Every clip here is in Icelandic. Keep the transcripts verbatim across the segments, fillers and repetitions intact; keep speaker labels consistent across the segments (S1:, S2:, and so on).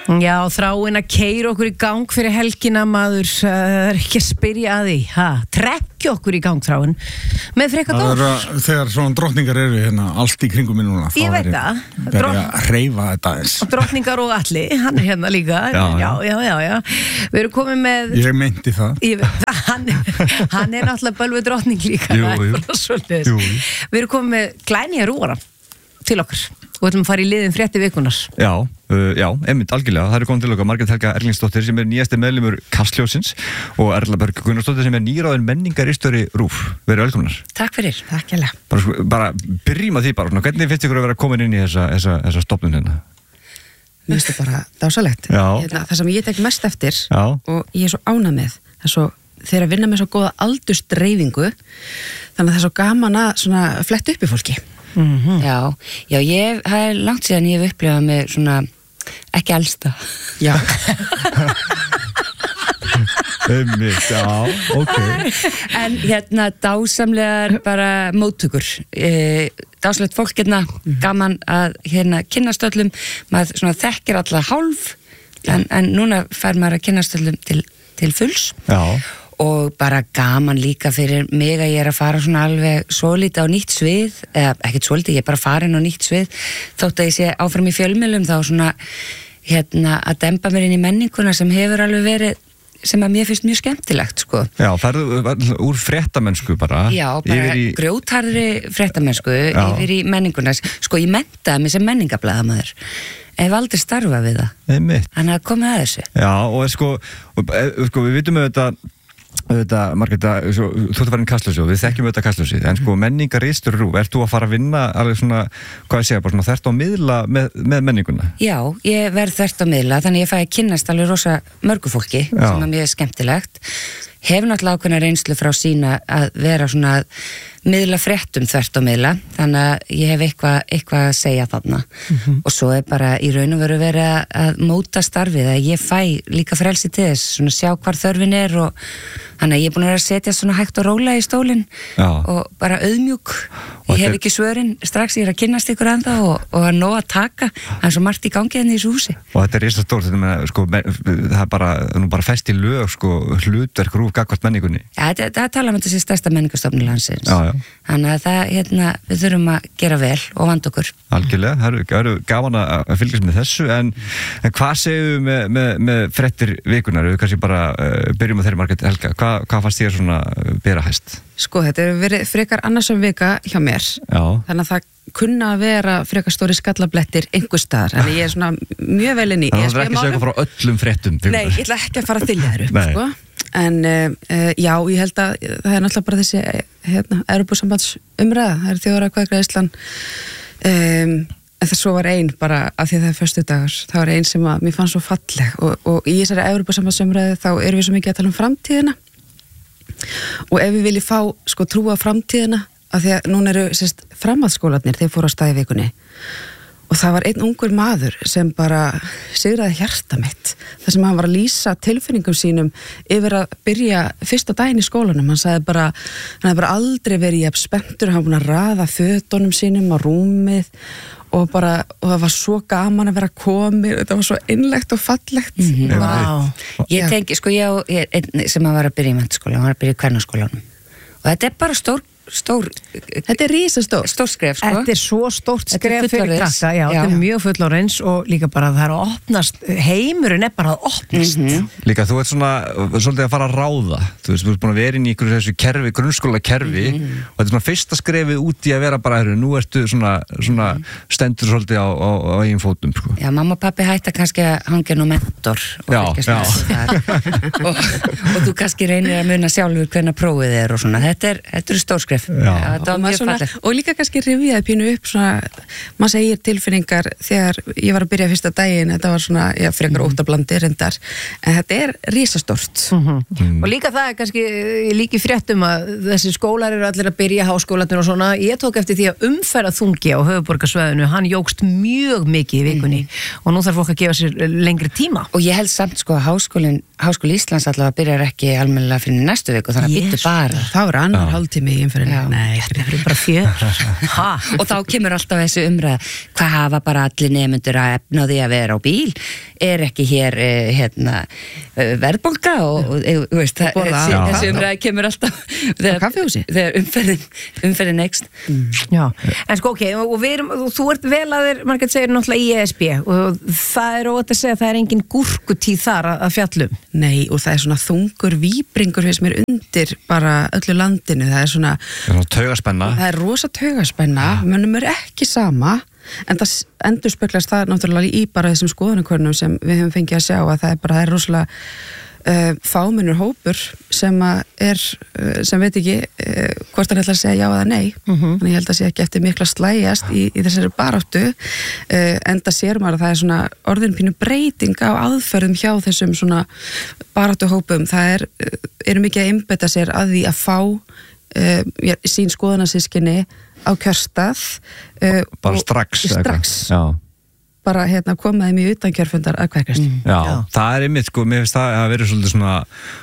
S1: Já, þráin að keyra okkur í gang fyrir helgina maður, það er ekki að spyrja að því, ha, trekkja okkur í gang þráin með Freyka Dór.
S2: Þegar svona drottningar eru hérna allt í kringum mig núna,
S1: ég veit það,
S2: verður að hreyfa þetta eins.
S1: Drottningar og Alli, hann er hérna líka, já, já, já, já, já. Við erum komið með...
S2: Ég meinti það.
S1: Ég, hann, hann er náttúrulega bölvu drottning líka.
S2: Jú, jú. jú.
S1: Við erum komið með glænýja rúara til okkar. Og ætlum að fara í liðin frétti vikunar.
S3: Já, uh, já, einmitt algjörlega. Það eru komin til okkar Margrét Helga Erlingsdóttir sem er nýjasti meðlimur Kastljósins og Erla Björg Gunnarsdóttir sem er nýráðin menningaristjóri RÚV. Verið velkomnar.
S1: Takk fyrir. Takk hérlega.
S3: Bara, bara byrjum að því bara. Hvernig finnst ykkur að vera komin inn í þessa, þessa, þessa stofnun hérna?
S4: Mér finnst það bara dásalegt. Hérna, það sem ég tek mest eftir já. Og ég er svo ánægð með, það er svo þeir að vinna með svo góða aldursdreifingu þannig að það er svo gaman að svona fletta upp í fólki.
S5: Mm-hmm. Já, já, ég, það er langt síðan ég hef upplifað með svona, ekki elsta.
S4: Já.
S3: Einmitt, já, ok.
S5: En hérna, dásamlegar bara móttökur. E, dásamlegt fólk hérna, mm-hmm. gaman að hérna kynnast öllum, maður svona þekkir alla hálf, en, en núna fær maður að kynnast öllum til, til fulls.
S3: Já.
S5: Og bara gaman líka fyrir mig að ég er að fara svona alveg svolítið á nýtt svið, eða ekkert svolítið, ég er bara farin á nýtt svið, þótt að ég sé áfram í fjölmiðlum þá svona hérna að dempa mér inn í menninguna sem hefur alveg verið, sem að mér finnst mjög skemmtilegt, sko.
S3: Já, ferðu úr fréttamennsku bara.
S5: Já, bara í... grjótharðri fréttamennsku Já. Yfir í menninguna. Sko, ég menntaði mig sem menningablaðamaður. Ég hef aldrei starfað við það.
S3: Einmitt.
S5: Þannig að komið að þessu.
S3: Já, og sko, og, sko við vitum auðvitað auðvitað, Margrét, þú ert að fara inn í Kastljósið og við þekkjum auðvitað Kastljósið, en sko menningaristur RÚV, ert þú að fara að vinna alveg svona, hvað ég segja, bara svona þvert á miðla með, með menninguna?
S5: Já, ég verð þvert á miðla, þannig ég fæ að kynnast alveg rosa mörgu fólki, Já. Sem að mér er skemmtilegt. Hef náttúrulega ákveðna reynslu frá sína að vera svona miðla fréttum þvert á miðla, þannig að ég hef eitthvað eitthvað að segja þarna mm-hmm. og svo er bara í raun og veru verið að, að móta starfið, að ég fæ líka frelsi til þess, svona sjá hvar þörfin er og þannig að ég er búin að vera að setja svona hægt og róla í stólinn og bara auðmjúk, ég hef ekki svörin strax, ég er að kynnast ykkur ennþá og, og að nóg að taka, það er svo margt í gangi enn í þessu húsi.
S3: Og þetta er risastórt, þetta með, sko, það er bara, nú bara fest í lög, sko, hlutverk RÚV gagnvart menningunni.
S5: Já, þetta, það tala um þetta sé stærsta menningastofnun landsins.
S3: Já, já.
S5: Þannig að það, hérna, við þurfum að gera vel og vanda okkur.
S3: Algjörlega, það eru gaman að fylgjast með þessu, en, en hvað segjum við með, með, með fréttir vikunar, við kannski bara uh, byrjum með þeirri Margrét Helga, Hva, hvað fannst þér svona bera hæst?
S4: Sko, þetta hefur verið frekar annarsam vika hjá mér,
S3: Já.
S4: Þannig að það kunna að vera frekar stóri skallablettir einhver staðar, en ég er svona mjög vel inn í.
S3: Það er ekki að segja frá öllum fréttum.
S4: Nei, ég ætla ekki að fara að þylja þér upp, sko. En uh, já, ég held að það er náttúrulega bara þessi hérna, Evrópusambands umræða, það er þjóðaratkvæðagreiðslan um, en það svo var ein bara af því að það er föstudagur, það var ein sem að mér fannst svo falleg og, og í þessari Evrópusambands umræðu þá erum við svo mikið að tala um framtíðina og ef við viljum fá sko trúa framtíðina af því að núna eru sérst framhaldsskólarnir, þeir fóru á stað í vikunni og það var einn ungur maður sem bara sigraði hjarta mitt þar sem hann var að lýsa tilfinningum sínum yfir að byrja fyrsta daginn í skólanum, hann sagði bara hann hefði bara aldrei verið jafn spenntur, hann var búin að raða fötunum sínum á rúmið og bara, og það var svo gaman að vera komið, þetta var svo innlegt og fallegt.
S5: Mm-hmm. Wow. Ég tenki, sko ég, ég einn sem að var að byrja í menntaskóla, hann var að byrja í kvennaskólanum og þetta er bara stór stór,
S4: þetta er risastór
S5: stór skref, sko.
S1: Þetta er svo stórt skref fyrir krakka, já, já, þetta er mjög fullorðins og líka bara það er að opnast heimurinn er bara að opnast
S3: mm-hmm. Líka þú ert svona, svolítið að fara að ráða þú veist, þú ert búin að vera inn í ykkur þessu kerfi, grunnskóla kerfi mm-hmm. og þetta er svona fyrsta skrefið út í að vera bara nú ertu svona, svona stendur svolítið á, á, á eigin fótum, sko.
S5: Já, mamma og pappi hætta kannski að hangja nú mentor og fylgjast með og, og þú kannski reynir að muna sjálfur hvernig prófið er og svona, þetta er, þetta er stór skref.
S4: Já, og, svona, og líka kannski rifjaði pínu upp svona, maður segir tilfinningar þegar ég var að byrja fyrsta daginn þetta var svona, já, frekar mm. óttablandi reyndar en þetta er risastórt
S1: mm-hmm. mm. og líka það er kannski líki fréttum að þessi skólar eru allir að byrja háskólanir og svona, ég tók eftir því að umferða þungi á höfuðborgarsvæðinu, hann jógst mjög mikið í vikunni mm. og nú þarf fólk að gefa sér lengri tíma
S5: og ég held samt sko að háskólinn Háskóli Íslands allavega byrjar ekki almennilega fyrir næstu viku þannig að býttu bara
S4: þá er annar hálftími í umferðinni alvörunni? Nei,
S1: þetta er bara fjör.
S5: Og þá kemur alltaf þessi umræða, hvað hafa bara allir nemendur að efna því að vera á bíl? Er ekki hér eh, hérna, verðbólga og, og, og veist, það, þessi, þessi umræða kemur alltaf þegar, þegar umferðin, umferðin next.
S1: Mm. Já, en sko ok, og við erum, þú ert vel að þér, mann getur segja náttúrulega í E S B og það er óvægt að segja að það er engin gúrkutíð þar að, að fjallum.
S4: Nei, og það er svona þungur víbringur sem er undir bara öllu landinu, það er svona
S3: það er taugaspenna.
S4: Það er rosa taugaspenna, mönnum er ekki sama, en það endur speglast það náttúrulega í bara þessum skoðanakönnum sem við höfum fengið að sjá að það er bara, það er rosalega uh, fámennur hópur sem að er, uh, sem veit ekki uh, hvort hann ætlar að segja já eða nei. Mm-hmm. Þannig ég held að sé ekki eftir mikla slægjast í, í þessari baráttu, uh, enda sér maður að það er svona orðin pínu breyting á aðferðum hjá þessum svona baráttuhópum. Það er, eru mikið að einbeita sér að því að fá uh, sín skoðanasískinni á kjörstað uh,
S3: bara strax,
S4: strax. Bara hérna komaði mjög utan kjörfundar að kveikast.
S3: Mm. Já, Já, það er einmitt sko, mér finnst það að vera svolítið svona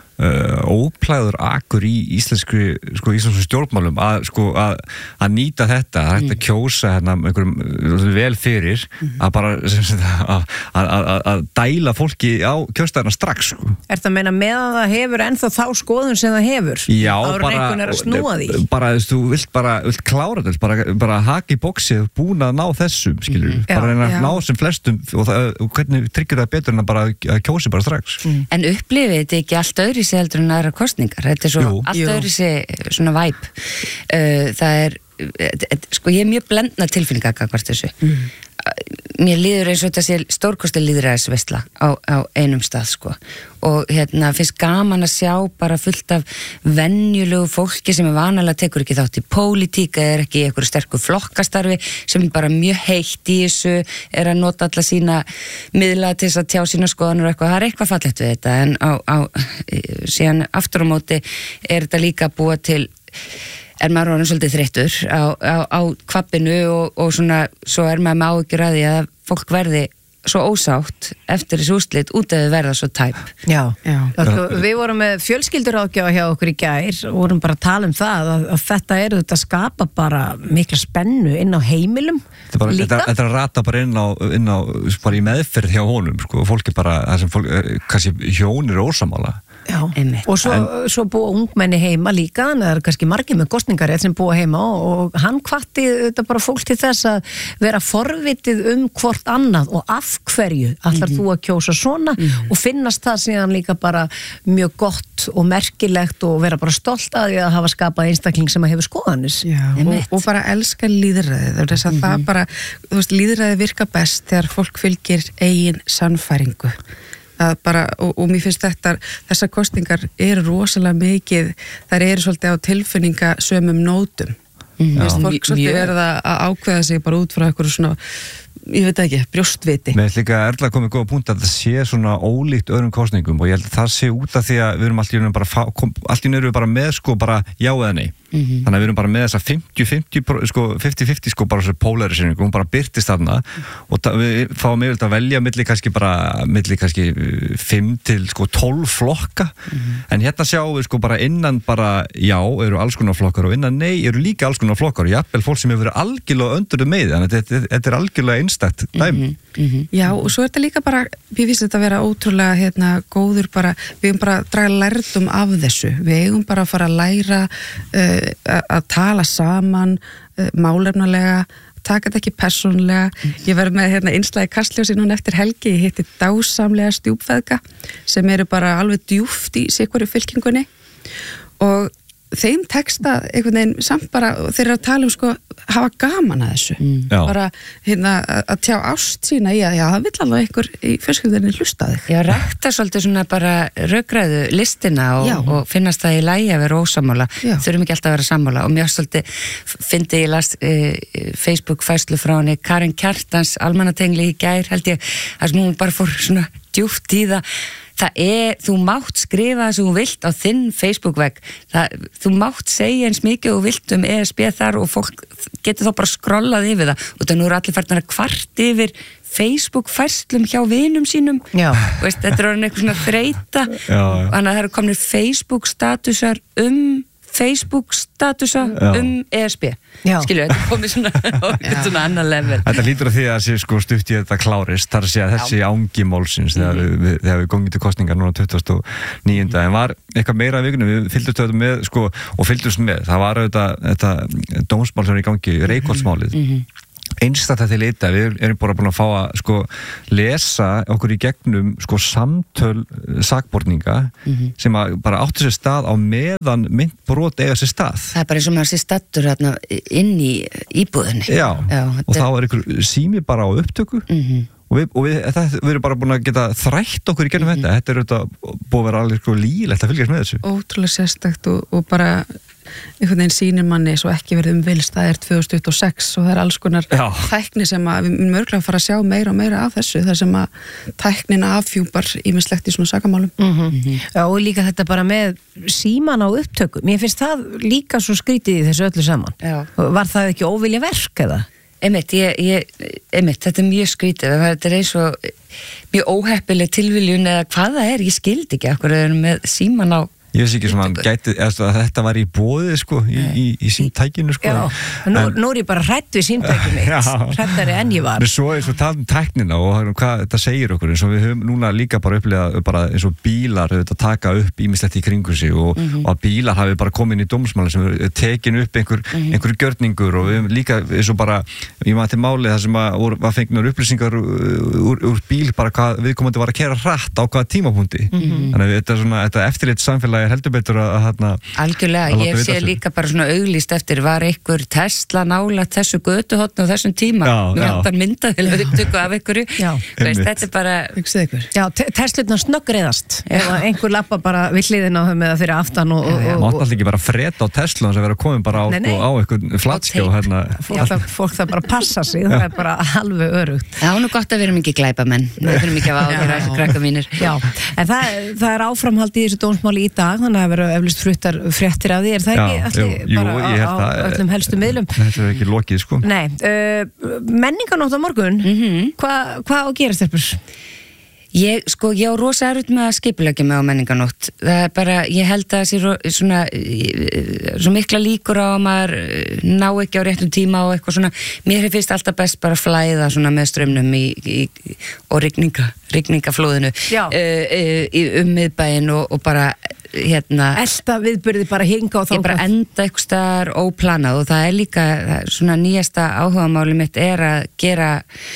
S3: Uh, óplæður akur í íslenskri sko, íslensku stjórnmálum að, sko, að, að nýta þetta að þetta kjósa hérna, einhverjum vel fyrir mm. að bara sem, að, að, að, að dæla fólki á kjörstæðina strax sko.
S1: Er það að meina með að það hefur ennþá þá skoðun sem það hefur?
S3: Já,
S1: áður
S3: bara,
S1: einhvern er að snúa því?
S3: Bara, þú vilt bara, vilt klára þetta bara, bara haki í bóksið, búin að ná þessum skilur, mm. bara reyna að ná sem flestum og, það, og hvernig tryggir það betur en að bara að kjósi bara strax.
S5: Mm. En upplifið þetta ekki allt öðru heldur en aðra kostningar, þetta er svo jú, allt jú. öðru sér svona væp uh, það er, sko ég er mjög blendna tilfinninga gagvart þessu mm. mér líður eins og þetta sé stórkosti lýðræðisveisla á, á einum stað sko og hérna finnst gaman að sjá bara fullt af venjulegu fólki sem er vanalega tekur ekki þátt í pólitík eða er ekki í einhverju sterku flokkastarfi sem er bara mjög heitt í þessu er að nota alla sína miðla til þess að tjá sína skoðanur og eitthvað, það er eitthvað fallegt við þetta en á, á síðan aftur á móti er þetta líka búa til er maður orðinn svolítið þreyttur á, á, á kvappinu og, og svona svo er maður með áhyggjur að því að fólk verði svo ósátt eftir þessu úrslit út af að verða svo tæp.
S1: Já, Já. Við vorum með fjölskylduráðgjafa hjá okkur í gær og vorum bara að tala um það að, að þetta er þetta skapa bara mikla spennu inn á heimilum
S3: þetta er, bara, þetta, þetta er að rata bara inn á, inn á bara í meðferð hjá honum sko, fólki bara, það sem fólk, kannski hjón er ósamála.
S1: Já, og svo, en, svo búa ungmenni heima líka, en það er kannski margir með kosningarétt sem búa heima og, og hann hvatti þetta bara fólk til þess að vera forvitið um hvort annað og af hverju ætlar mm-hmm. þú að kjósa svona mm-hmm. og finnast það síðan líka bara mjög gott og merkilegt og vera bara stolt að því að hafa skapað einstakling sem að hefur skoðanis.
S4: Já, og, og bara elska lýðræðið, þess að mm-hmm. það bara, þú veist, lýðræðið virka best þegar fólk fylgir eigin sannfæringu. Bara, og, og mér finnst þetta, þessar kostingar eru rosalega mikið, þær eru svolítið á tilfinninga sömum nótum. Mm, Mér finnst fólk svolítið verða að ákveða sig bara út frá eitthvað svona, ég veit ekki, brjóstviti.
S3: Mér finnst líka Erla komið góða punkt að það sé svona ólíkt öðrum kosningum og ég held að það sé út af því að við erum allt í nöru bara, allt í nöru bara með sko bara já eða nei. Mm-hmm. Þannig að við erum bara með þessa fimmtíu fimmtíu sko, fimmtíu fimmtíu sko bara þessu polariseringu, hún bara byrtist þarna og ta- við fáum yfirleitt að velja milli kannski bara, milli kannski fimm til sko tólf flokka mm-hmm. en hérna sjáum við sko bara innan bara já eru alls konar flokkar og innan nei eru líka alls konar flokkar og jafnvel fólk sem hefur verið algjörlega önduðu með þannig að þetta, þetta er algjörlega einstakt dæmi.
S5: Mm-hmm. Mm-hmm.
S4: Já og svo er þetta líka bara, við finnst þetta að vera ótrúlega hérna góður bara, við eigum bara að draga lærdum af þessu, við eigum bara að fara að læra uh, að tala saman uh, málefnalega, taka þetta ekki persónulega. Ég verð með hérna innslagi Kastljósi núna eftir helgi, ég hitti dásamlega stjúpfeðga sem eru bara alveg djúft í sikvaru fylkingunni og þeim texta einhvern veginn samt bara þeir eru að tala um sko hafa gaman að þessu mm. bara hérna að tjá ást sína í að já það vill alveg einhver í fjölskyldunni hlusta þig.
S5: Já, rækta svolítið svona bara rökræðu listina og, og finnast það í lagi að vera ósammála, þurfum ekki alltaf að vera sammála og mjög svolítið fyndi ég last eh, Facebook færslu frá henni Karen Kjartans almannatengli í gær held ég að hún bara fór svona djúpt í það. Það er, þú mátt skrifa það sem þú vilt á þinn Facebook-vegg. Það, þú mátt segja eins mikið og vilt um E S B þar og fólk getur þá bara skrollað yfir það. Og það nú eru allir farnir að kvart yfir Facebook-færslum hjá vinum sínum. Já. Veist, þetta er orðin eitthvað svona þreita. Já, já. Þannig að það eru komnir Facebook-statusar um Facebook statusa um E S B skilju, þetta er komið svona svona annar level.
S3: Þetta lítur á því að sé sko stutt í þetta klárist, þar að segja þessi ángi málsins þegar mm. við, þegar við gongum til kosningar núna tuttugasta og níunda en var eitthvað meira í vikunum, við fylgdumst þetta með sko, og fylgdumst með, það var auðvitað þetta dómsmál sem er í gangi, Reykholtsmálið mm-hmm. einstakt að til eitthvað, við erum bara búin að fá að sko lesa okkur í gegnum sko samtöl sakborninga mm-hmm. sem að bara áttu sér stað á meðan myndbrot eiga sér stað.
S5: Það er bara eins og maður sér stattur hérna inn í íbúðinni.
S3: Já, Já og þá er einhver sími bara á upptöku mm-hmm. og, við, og við, það, við erum bara búin að geta þrætt okkur í gegnum mm-hmm. þetta, þetta er auðvitað búið að vera alveg sko lílegt að fylgjast með þessu.
S4: Ótrúlega sérstakt og, og bara einhvern veginn sýnir manni svo ekki verið um vilst, það er tvö þúsund tuttugu og sex og það er alls konar Já. Tækni sem að við munum örgulega fara að sjá meira og meira af þessu, þar sem að tæknina afhjúpar ýmislegt í svona sakamálum
S1: mm-hmm. Mm-hmm. Já, og líka þetta bara með síman á upptöku, mér finnst það líka svo skrítið í þessu öllu saman. Já. Var það ekki óvilja verk eða?
S5: Einmitt, ég, ég, einmitt, þetta er mjög skrítið, þetta er eins og mjög óheppileg tilviljun eða hvað það er, ég skildi ekki okkur eða með síman á
S3: Ég veist ekki svona gæti, að þetta var í boði sko, í, í, í símtækinu sko.
S1: Já, nú, en, nú er ég bara hrætt við símtækinu mitt, hrættari en ég var.
S3: En svo er svo talað um tæknina og hvað þetta segir okkur, eins og við höfum núna líka bara upplegað bara eins og bílar þetta taka upp ímislegt í kringu sig og, mm-hmm. og að bílar hafi bara komin í dómsmáli sem er tekin upp einhver, mm-hmm. einhver gjörningur og við höfum líka eins og bara, ég maður til máli þar sem að, að fengnar upplýsingar úr, úr bíl bara hvað viðkomandi var að keyra hratt á hvaða tímapunkti. Mm-hmm. Þannig að þetta, svona, þetta eftirlit samfélagi er heldur betur að hérna
S5: algjörlega, ég sé líka bara svona auglýst eftir var einhver Tesla nálægt þessu götuhotni og þessum tíma nú vantar myndaðil að upptöku af einhverju veist, þetta er bara
S1: Já, Teslurnar snöggreiðast eða einhver lappa bara við hliðina á þeim eða fyrir aftan og, og, og
S3: mátt alltaf ekki bara freda á Tesla sem vera komin bara á, nei, nei. á einhver flatskjá hérna.
S1: fólk, það, fólk það bara passa sig það er bara alveg örugt
S5: Já, nú gott að við erum ekki glæpamenn við erum ekki að ágera þessu krakka mínir
S1: Já, en það, það er áframhald í þessu dómsmáli í dag þannig að það verður eflust fruttar fréttir af því er það ekki allir
S3: jú,
S1: bara
S3: jú,
S1: á, á öllum helstu miðlum
S3: Þetta er ekki lokið sko
S1: Nei, uh, menningarnótt á morgun mm-hmm. hvað hva á gerast þessur?
S5: Ég, sko, ég á rosa erfitt með að skipuleggja mig á menningarnótt. Það er bara, ég held að það sé svona, svo mikla líkur á að maður ná ekki á réttum tíma og eitthvað svona. Mér finnst alltaf best bara að flæða svona með strömmnum í, í, og rigninga, rigningaflóðinu uh, uh, um miðbæinn og, og bara, hérna...
S1: Elta viðburði bara hinga og þá...
S5: Ég bara enda eitthvað staðar óplanað og það er líka, svona nýjasta áhugamáli mitt er að gera...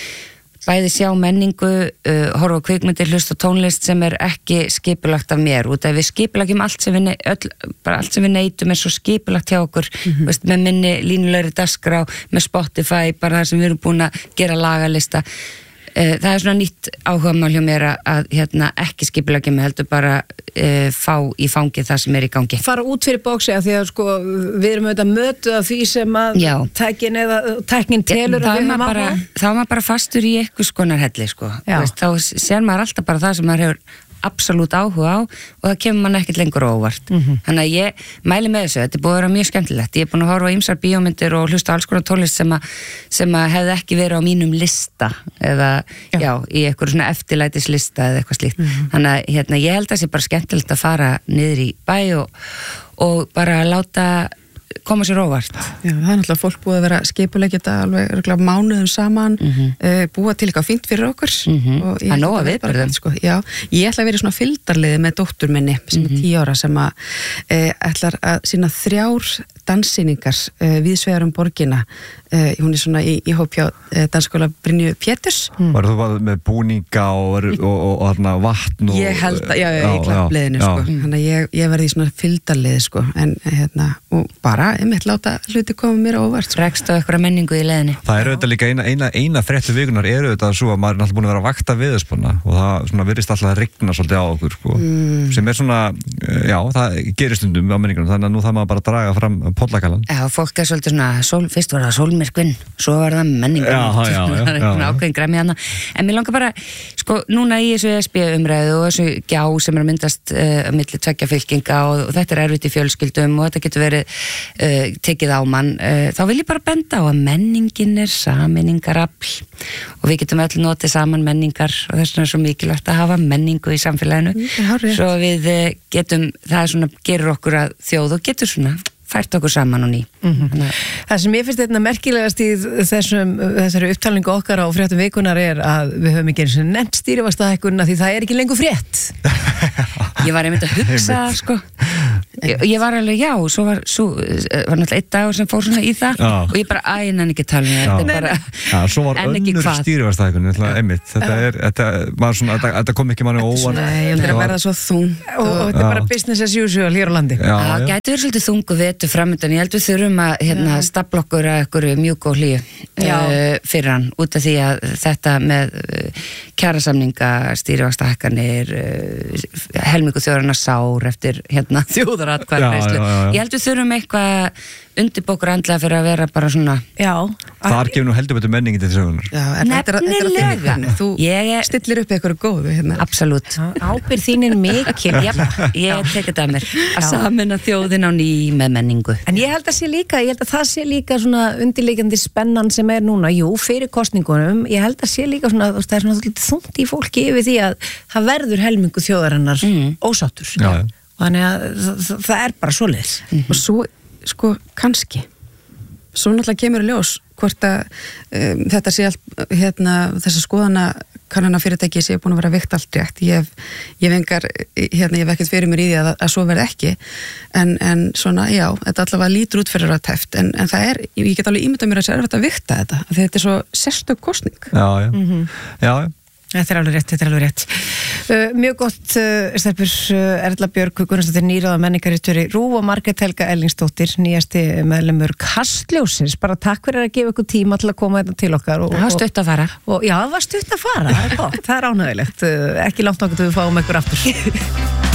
S5: bæði sjá menningu, uh, horfa á kvikmyndir, hlusta tónlist sem er ekki skipulagt af mér, út af við skipulagjum allt sem við, ne- öll, bara allt sem við neytum er svo skipulagt hjá okkur, mm-hmm. veist, með minni línulegri dagskrá, með Spotify, bara það sem við erum búin að gera lagalista. Uh, það er svona nýtt áhugamál hjá mér að, að hérna, ekki skipulagja mig heldur bara uh, fá í fangið það sem er í gangi.
S1: Fara út fyrir bóksi að því að sko við erum auðvitað mötuð af því sem að tækin eða tæknin telur
S5: ja, að við höfum bara, þá er maður bara fastur í eitthvað skonar helli sko. Veist, þá sér maður alltaf bara það sem maður hefur absolutt áhuga á og það kemur mann ekkert lengur óvart. Mm-hmm. Þannig að ég mæli með þessu, þetta er búið að vera mjög skemmtilegt. Ég er búin að horfa á ýmsar bíómyndir og hlusta alls konar tónlist sem að, sem að hefði ekki verið á mínum lista eða já, já í eitthvað svona eftirlætislista eða eitthvað slíkt. Mm-hmm. Þannig að hérna, ég held að það sé bara skemmtilegt að fara niður í bæ og, og bara láta koma sér óvart.
S4: Já, það er náttúrulega fólk búið að vera skipuleggja þetta alveg örgulega mánuðum saman, mm-hmm. uh, búa til eitthvað fínt fyrir okkur.
S5: Mm-hmm. Það er nóg að viðbörðum.
S4: Sko, já, ég ætla að vera í svona fylgdarliði með dóttur minni sem mm-hmm. er tíu ára sem að uh, ætlar að sína þrjár danssýningar uh, viðsvegar um borgina. Uh, hún er svona í, í hóp hjá uh, dansskóla Brynju Péturs.
S3: Mm. Var þú bara með búninga og, og, og, og, og vatn og...
S4: Ég held að, já, já, í klappliðinu sko. Þannig að ég, ég verði í svona fylgdarliði sko, en hérna, og bara einmitt láta hluti koma mér á óvart.
S5: Rekst á eitthvað menningu í leiðinni.
S3: Það eru auðvitað líka eina, eina, eina fréttu vikunar eru auðvitað svo að maður er alltaf búin að vera að vakta veðurspána og það svona virðist alltaf að rigna svolítið á okkur sko. Mm. Sem er svona, já, það gerir stundum á menningunum, þannig að nú það maður bara að draga fram pollakalan.
S5: Já, fólk er svolítið svona, sól, fyrst var það sólmyrkvinn, svo var það menningunum.
S3: Já, já, já.
S5: Það er svona ákveðin græmi hana. En mér langar bara, sko, núna í þessu E S B umræðu og þessu gjá sem er að myndast uh, milli tveggja fylkinga og, og þetta er erfitt í fjölskyldum og þetta getur verið uh, tekið á mann, uh, þá vil ég bara benda á að menningin er sameiningarafl og við getum öll notið saman menningar og þess vegna er svo mikilvægt að hafa menningu í samfélaginu,
S4: mm,
S5: svo við uh, getum, það er svona, gerur okkur að þjóð og getur svona fært okkur saman og ný.
S1: Mm-hmm. Það sem ég finnst þetta merkilegast í þessum, þessari upptalningu okkar á fréttum vikunar er að við höfum ekki eins og nefnt stýrivaxtahækkunina því það er ekki lengur frétt.
S5: Ég var einmitt að hugsa, sko. Ég, ég var alveg, já, svo var, svo, var náttúrulega einn dagur sem fór svona í það já. Og ég bara, æ, en ekki tala um þetta, þetta er bara,
S3: já, svo var önnur stýrivaxtahækkun, þetta, þetta er, þetta, svona, þetta, þetta kom ekki manni óvan.
S4: Nei, ég heldur að verða svo þung.
S1: Og, og þetta er bara business as usual hér á landi.
S3: Já,
S5: það gæti verið svolítið þungu vetu framöndan, ég heldur þurfum að hérna, stapla okkur að ykkur mjúk og hlýju uh, fyrir hann, út af því að þetta með uh, kjarasamninga, stýrivaxtahækkanir, uh, helmingu þjóðarna sár eftir hérna, þjóðaratkvæðagreiðslu. Ég heldur þurfum eitthvað undirbókur andlega fyrir að vera bara svona
S1: já,
S3: þar gefur nú heldur betur menningin til þessu
S4: já, nefnilega þú ég stillir upp eitthvað góðu hérna.
S5: Absolutt, ábyrgð þín er mikil já, ég tek þetta að mér að samina þjóðin á ný með menningu
S1: en ég held að sé líka, ég held að það sé líka svona undirleikandi spennan sem er núna jú, fyrir kosningunum, ég held að sé líka svona, það er svona þungt í fólki yfir því að það verður helmingu þjóðarinnar mm. ósáttur
S3: já, já.
S1: Þannig að það, það er bara svoleiðis
S4: mm-hmm. og svo sko, kannski svo náttúrulega kemur í ljós hvort að um, þetta sé allt, hérna, þessa skoðana kannana fyrirtæki sé búin að vera vikt allt rétt ég hef, ég hef engar, hérna, ég hef ekkert fyrir mér í því að, að svo verði ekki en, en svona, já, þetta allavega lítur út fyrir að tæft, en, en það er, ég get alveg ímyndað mér að sér að vikta þetta, því þetta er svo sérstök kosning.
S3: Já, já,
S1: mm-hmm.
S3: já, já.
S1: Þetta er alveg rétt, þetta er alveg rétt. Uh, mjög gott, uh, stelpur, uh, Erla Björg Gunnarsdóttir, nýráða menningarritstjóri RÚV og Margrét Helga Ellingsdóttir, nýjasti meðlimur Kastljósins. Bara takk fyrir að gefa ykkur tíma til að koma þetta til okkar.
S5: Það var stutt að fara.
S1: Og, já, það var stutt að fara, það er gott, það er ánægilegt. Uh, ekki langt okkur til við fáum ykkur aftur.